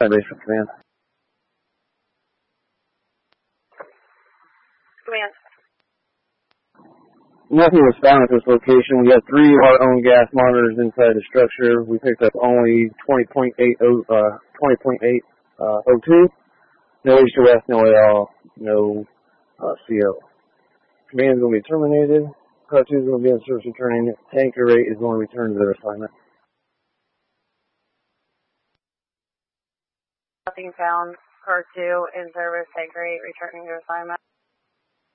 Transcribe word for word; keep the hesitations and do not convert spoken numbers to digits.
Base for command. Command. Nothing was found at this location. We had three of our own gas monitors inside the structure. We picked up only twenty point eight oh two. No east or west, no A L, no uh, C O. Command is going to be terminated. Car two is going to be in service returning. Tanker eight is going to return to their assignment. Nothing found. Car two in service. Tanker eight returning to assignment.